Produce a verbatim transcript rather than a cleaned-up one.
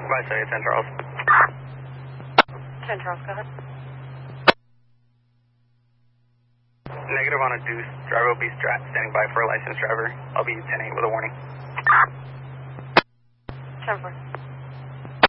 Bye, say ten Charles. ten Charles, go ahead. Negative on a deuce. Driver will be stra standing by for a licensed driver. I'll be ten eight with a warning. ten four.